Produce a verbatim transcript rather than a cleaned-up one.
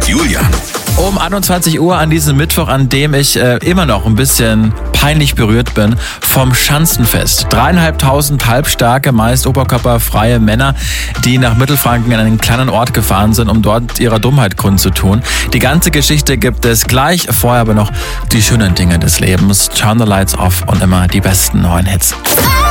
mit Julian. Um einundzwanzig Uhr an diesem Mittwoch, an dem ich äh, immer noch ein bisschen peinlich berührt bin, vom Schanzenfest. Dreieinhalbtausend halbstarke, meist oberkörperfreie Männer, die nach Mittelfranken in einen kleinen Ort gefahren sind, um dort ihrer Dummheit kundzutun. Die ganze Geschichte gibt es gleich, vorher aber noch die schönen Dinge des Lebens. Turn the lights off und immer die besten neuen Hits.